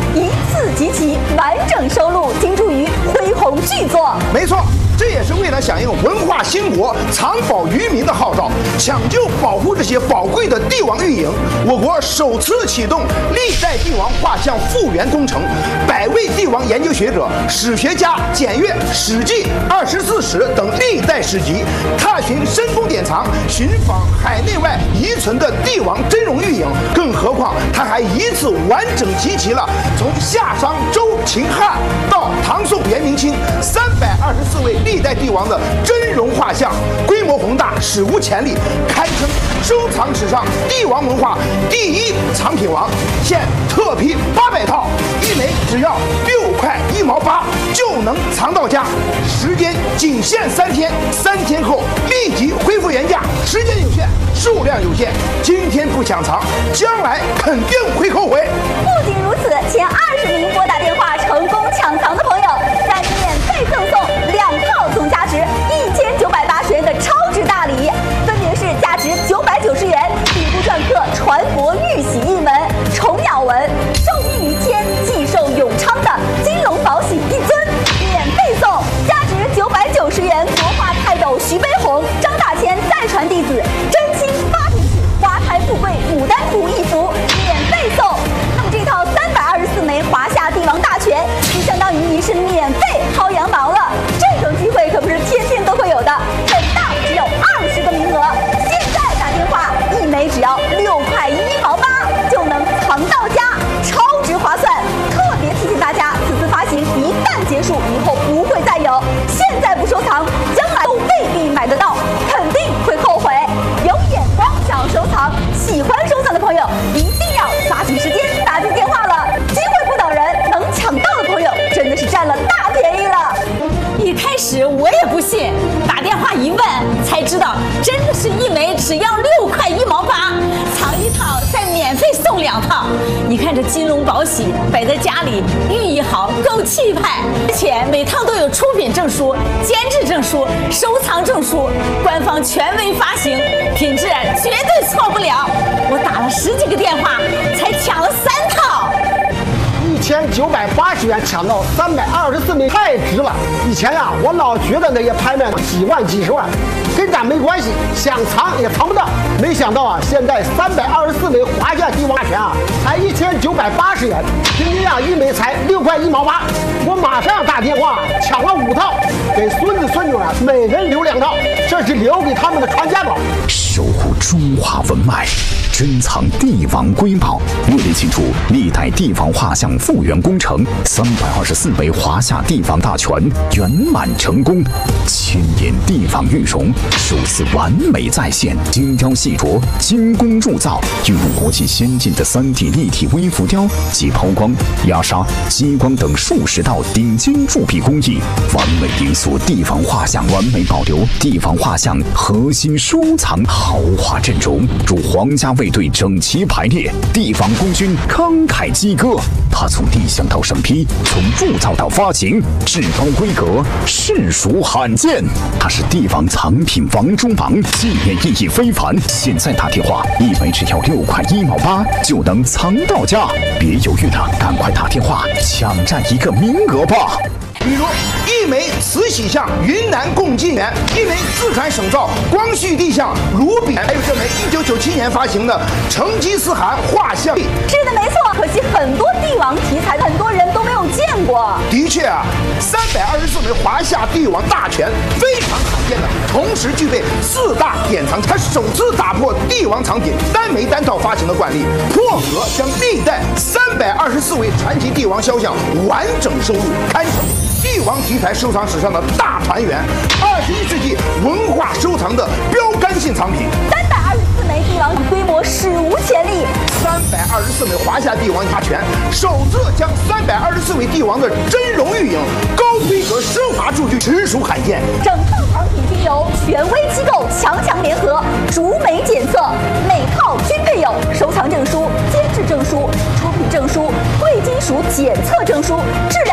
一次集齐，完整收录，精注于恢弘巨作。 没错。这也是为了响应文化兴国、藏宝于民的号召，抢救保护这些宝贵的帝王玉影。我国首次启动历代帝王画像复原工程，100位帝王研究学者、史学家检阅《史记》24史等历代史籍，踏寻深宫典藏，寻访海内外遗存的帝王真容玉影。更何况，他还一次完整集齐了从夏商周秦汉到唐宋元明清324位历代帝王的真容画像，规模宏大，史无前例，堪称收藏史上帝王文化第一藏品王。现特批800套，一枚只要6块1毛8就能藏到家，时间仅限3天，3天后立即恢复原价，时间有限，数量有限，今天不抢藏，将来肯定会后悔。 不仅如此，前20名拨打电话成功抢藏的朋友，再免费赠送2套总价值1980元的超值大礼，分别是价值990元底部篆刻传佛玉玺一门，虫鸟纹，寿命于天，既寿永昌的金龙宝玺1尊，免费送价值990元国画泰斗徐悲鸿、张大千再传弟子真卿8品曲华台富贵牡丹图一幅，免费送。那么这套324枚华夏帝王大全，就相当于你是免费薅羊毛了。这种机会可不是天天都会有的，本档只有20个名额，现在打电话，一枚只要6块1毛8就能藏到家，超值划算。特别提醒大家，此次发行一旦结束，以后不会再有，现在不收藏，将来都未必买得到，肯定会后悔。有眼光想要收藏，喜欢收藏的朋友一定要抓紧时间打进电话了，机会不等人，能抢到的朋友真的是占了大便宜了。 一开始我也不信，打电话一问才知道，真的是一枚只要6块1毛8，藏1套再免费送2套。你看这金龙宝玺摆在家里，寓意好，够气派，而且每套都有出品证书、监制证书、收藏证书，官方权威发行，品质绝对错不了。我打了10几个电话才抢了3套。 1980元抢到324枚，太值了！以前呀，我老觉得那些拍卖几万、几十万，跟咱没关系，想藏也藏不到。没想到啊，现在324枚华夏帝王大全啊，才1980元，平均一枚才6块1毛8。我马上打电话抢了5套，给孙子孙女啊每人留2套，这是留给他们的传家宝。 守护中华文脉，珍藏帝王瑰宝，热烈庆祝历代帝王画像复原工程324枚华夏帝王大全圆满成功，1000年帝王玉容首次完美再现，精雕细琢，精工铸造，运用国际先进的3D 立体微浮雕及抛光、压砂、激光等数10道顶尖铸币工艺，完美雕塑帝王画像，完美保留帝王画像核心收藏豪华阵容，如皇家卫队整齐排列，帝王功勋慷慨激歌。它从立项到审批，从铸造到发行，至高规格，实属罕见。它是帝王藏品王中王，纪念意义非凡。现在打电话，一枚只要6块1毛8就能藏到家，别犹豫了，赶快打电话抢占一个名额吧。 比如一枚慈禧像云南贡进园，一枚四川省造光绪帝像卢比，还有这枚1997年发行的成吉思汗画像。 是的，没错，可惜很多帝王题材很多人都没有见过。 的确啊，324枚华夏帝王大全非常罕见的，同时具备4大典藏，它首次打破帝王藏品单枚单套发行的惯例，破格将历代324位传奇帝王肖像完整收录，堪称帝王题材收藏史上的大团圆，21世纪文化收藏的标杆性藏品。 324枚帝王规模史无前例 ，324枚华夏帝王大全，首次将324位帝王的真容玉影高规格奢华铸具，实属罕见。 整套藏品均由权威机构强联合，逐枚检测，每套均配有收藏证书、监制证书、出品证书、贵金属检测证书、质量